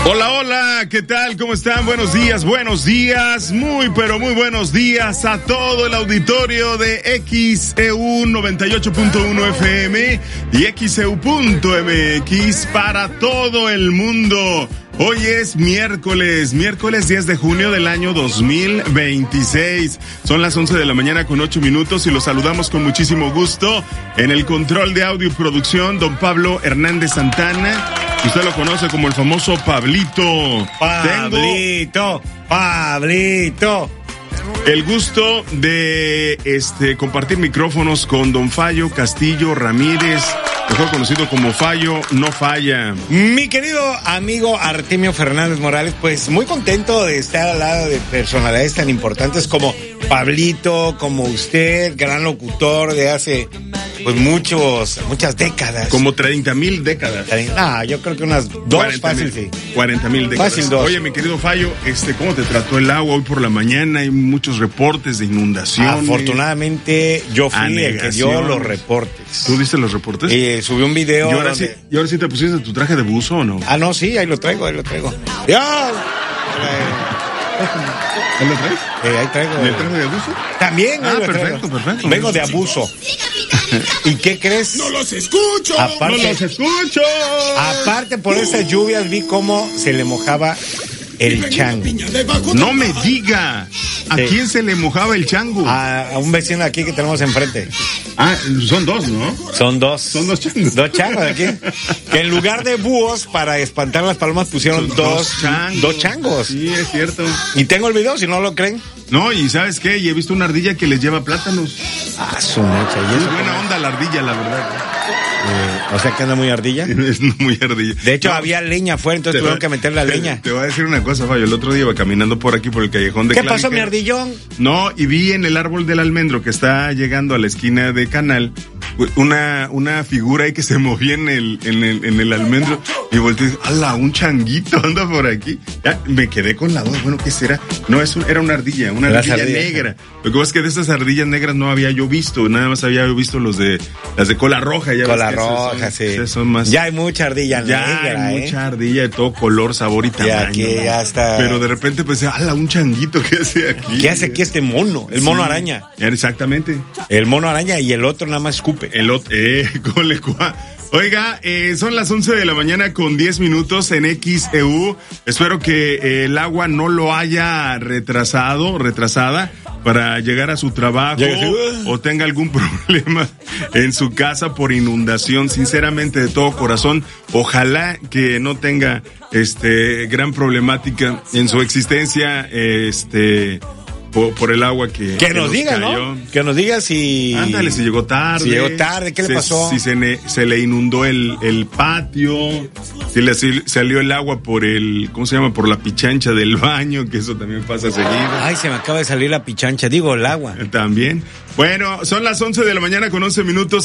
Hola, hola, ¿qué tal? ¿Cómo están? Buenos días, muy pero muy buenos días a todo el auditorio de XEU 98.1 FM y XEU.mx para todo el mundo. Hoy es miércoles 10 de junio del año 2026. Son las 11 de la mañana con 8 minutos y los saludamos con muchísimo gusto en el control de audio y producción, don Pablo Hernández Santana. Usted lo conoce como el famoso Pablito. Pablito. El gusto de compartir micrófonos con don Fallo Castillo Ramírez, mejor conocido como Fallo No Falla. Mi querido amigo Artemio Fernández Morales, pues muy contento de estar al lado de personalidades tan importantes como Pablito, como usted, gran locutor de hace pues muchas décadas. Como 30,000 décadas. Yo creo que unas dos fácil, sí. 40,000 décadas. Fácil dos. Oye, mi querido Fallo, ¿cómo te trató el agua hoy por la mañana? Hay muchos reportes de inundaciones. Afortunadamente, yo fui el que dio los reportes. ¿Tú diste los reportes? Subí un video. ¿Y ahora sí te pusiste tu traje de buzo o no? No, sí, ahí lo traigo. ¿Ahí lo traes? Ahí traigo. ¿El traje de abuso? También. Perfecto. Vengo de abuso. ¿Y qué crees? ¡No los escucho! Aparte, por esas lluvias vi cómo se le mojaba el chango. ¡No me diga! ¿A quién se le mojaba el chango? A un vecino aquí que tenemos enfrente. Son dos, ¿no? Son dos. Son dos changos. Dos changos aquí. Que en lugar de búhos, para espantar las palomas, pusieron dos changos. Sí, es cierto. Y tengo el video, si no lo creen. No, y ¿sabes qué? Y he visto una ardilla que les lleva plátanos. Su mecha. Es buena onda la ardilla, la verdad. O sea que anda muy ardilla. Es muy ardilla. De hecho, había leña afuera, entonces tuvieron que meter la leña. Te voy a decir una cosa, Fallo. El otro día iba caminando por aquí, por el callejón de ¿Qué pasó, mi ardillón? No, y vi en el árbol del almendro que está llegando a la esquina de Canal una figura ahí que se movía en el almendro. Y volteé y dije, ¡hala! Un changuito anda por aquí. Ya, me quedé con la duda. Bueno, ¿qué será? No, era una ardilla negra. Lo que pasa es que de esas ardillas negras no había yo visto. Nada más había yo visto las de cola roja. Cola roja, sí. Son más... Ya hay mucha ardilla negra, Ya hay mucha ardilla de todo color, sabor y tamaño. Ya está. Pero de repente pensé, ¡hala! Un changuito, ¿qué hace aquí? ¿Qué hace aquí este mono? El mono araña. Exactamente. El mono araña y el otro nada más escupe. Oiga, son las 11 de la mañana con 10 minutos en XEU. Espero que el agua no lo haya retrasada para llegar a su trabajo o tenga algún problema en su casa por inundación. Sinceramente, de todo corazón, ojalá que no tenga gran problemática en su existencia, por el agua que nos diga, cayó. ¿no? Que nos diga si... Ándale, si llegó tarde. ¿Qué le pasó? Si se le inundó el patio, si le salió el agua por por la pichancha del baño, que eso también pasa seguido. Ay, se me acaba de salir la pichancha, el agua. También. Bueno, son las 11 de la mañana con 11 minutos.